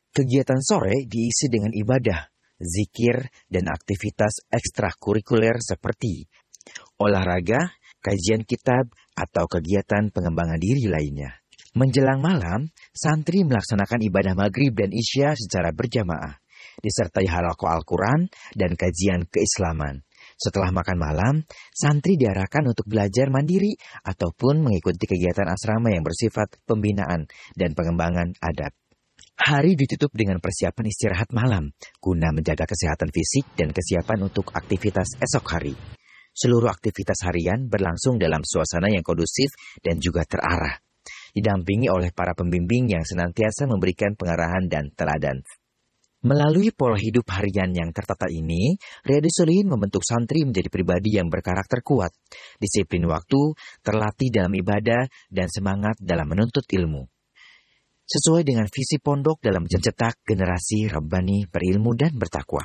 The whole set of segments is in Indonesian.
Kegiatan sore diisi dengan ibadah, zikir, dan aktivitas ekstrakurikuler seperti olahraga, kajian kitab, atau kegiatan pengembangan diri lainnya. Menjelang malam, santri melaksanakan ibadah maghrib dan isya secara berjamaah, disertai halaqah Al-Quran dan kajian keislaman. Setelah makan malam, santri diarahkan untuk belajar mandiri ataupun mengikuti kegiatan asrama yang bersifat pembinaan dan pengembangan adab. Hari ditutup dengan persiapan istirahat malam, guna menjaga kesehatan fisik dan kesiapan untuk aktivitas esok hari. Seluruh aktivitas harian berlangsung dalam suasana yang kondusif dan juga terarah, didampingi oleh para pembimbing yang senantiasa memberikan pengarahan dan teladan. Melalui pola hidup harian yang tertata ini, Riyadhus Shalihin membentuk santri menjadi pribadi yang berkarakter kuat, disiplin waktu, terlatih dalam ibadah, dan semangat dalam menuntut ilmu. Sesuai dengan visi pondok dalam mencetak generasi Rabbani berilmu dan bertakwa.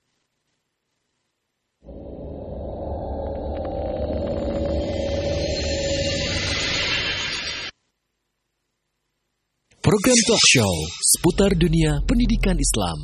Program talk show seputar dunia pendidikan Islam.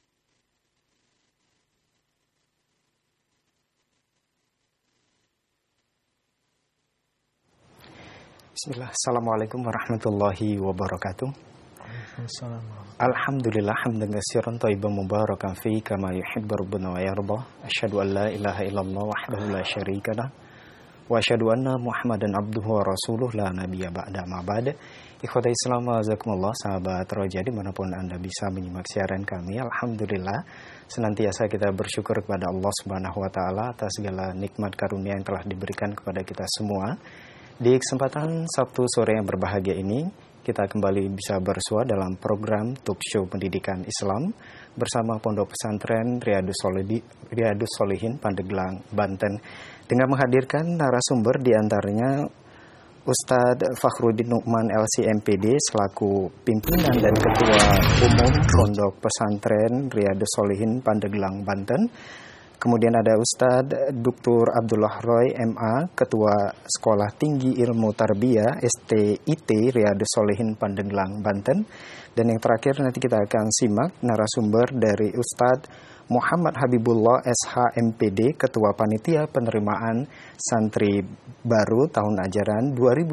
Bismillah. Assalamualaikum warahmatullahi wabarakatuh. Alhamdulillah hamdan katsiran thayyiban mubarakan fi kama yuhibbu rabbuna wa yarda. Asyhadu an la ilaha illallah wahdahu la syarika lah wa asyhadu anna Muhammadan abduhu wa rasuluh la nabiyya ba'da ma ba'da. Ikhwatal Islam wa jazakumullah, sahabat Roja dimanapun Anda bisa menyimak siaran kami. Alhamdulillah senantiasa kita bersyukur kepada Allah Subhanahu wa taala atas segala nikmat karunia yang telah diberikan kepada kita semua. Di kesempatan Sabtu sore yang berbahagia ini, kita kembali bisa bersua dalam program talk show pendidikan Islam bersama Pondok Pesantren Riyadhus Shalihin Pandeglang, Banten, dengan menghadirkan narasumber diantaranya Ustadz Fakhruddin Nu'man LC.MPD selaku pimpinan dan Ketua Umum Pondok Pesantren Riyadhus Shalihin Pandeglang, Banten. Kemudian ada Ustadz Dr. Abdullah Roy MA, Ketua Sekolah Tinggi Ilmu Tarbiyah STIT Riyadhus Shalihin Pandeglang, Banten. Dan yang terakhir nanti kita akan simak narasumber dari Ustadz Muhammad Habibullah SH.MPD, Ketua Panitia Penerimaan Santri Baru tahun ajaran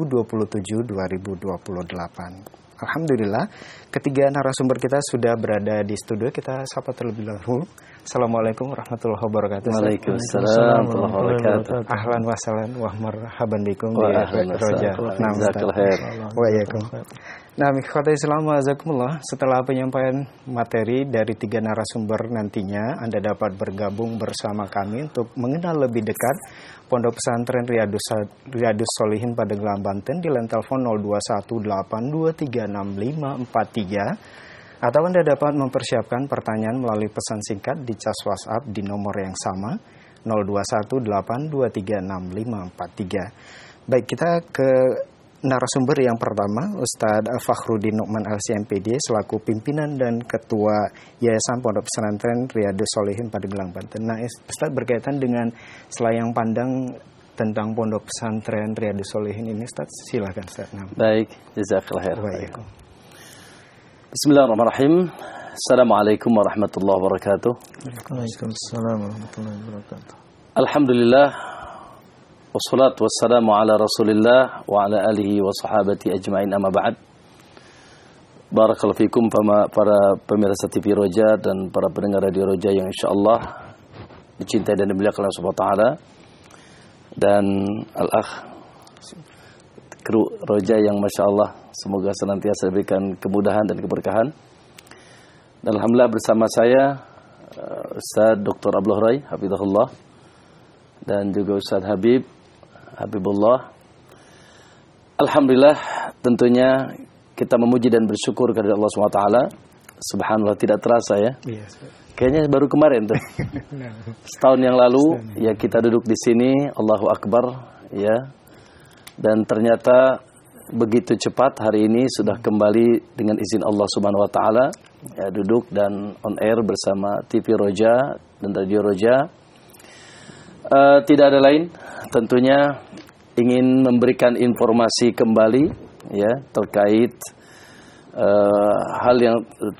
2027-2028. Alhamdulillah, ketiga narasumber kita sudah berada di studio. Kita sapa terlebih dahulu. Assalamualaikum warahmatullahi wabarakatuh. Waalaikumsalam warahmatullahi wabarakatuh. Ahlan wa sahlan wa marhaban bikum di Roja. Nah, ikhwatal Islam wa jazakumullah, setelah penyampaian materi dari tiga narasumber nantinya, Anda dapat bergabung bersama kami untuk mengenal lebih dekat Pondok Pesantren Riyadhus Shalihin Pandeglang, Banten di line telepon 0218236543, atau Anda dapat mempersiapkan pertanyaan melalui pesan singkat di cas WhatsApp di nomor yang sama 0218236543. Baik, kita ke narasumber yang pertama, Ustadz Fakhruddin Nu'man LC.MPD selaku pimpinan dan Ketua Yayasan Pondok Pesantren Riyadhus Shalihin Pandeglang, Banten. Nah, Ustadz, berkaitan dengan selayang pandang tentang Pondok Pesantren Riyadhus Shalihin ini, Ustadz, silakan Ustadz. Baik, jazakallahu khair. Bismillahirrahmanirrahim. Assalamualaikum warahmatullahi wabarakatuh. Waalaikumsalam warahmatullahi wabarakatuh. Alhamdulillah, wassalatu wassalamu ala rasulillah wa ala alihi wa sahabati ajma'in, amma ba'd. Barakallahu fikum para pemirsa TV Roja dan para pendengar Radio Roja yang insyaallah dicintai dan dimuliakan Allah Subhanahu wa taala, dan al-akh kru Roja yang masyaallah semoga senantiasa diberikan kemudahan dan keberkahan. Dan alhamdulillah bersama saya Ustaz Dr. Abdullah Roy hafizahullah dan juga Ustaz Habibullah. Alhamdulillah, tentunya kita memuji dan bersyukur kepada Allah SWT. Subhanallah, tidak terasa ya. Kayaknya baru kemarin tuh. Setahun yang lalu ya kita duduk di sini, Allahu Akbar ya. Dan ternyata begitu cepat hari ini sudah kembali dengan izin Allah Subhanahu wa taala ya, duduk dan on air bersama TV Roja dan Radio Roja. Tidak ada lain, tentunya ingin memberikan informasi kembali ya terkait hal yang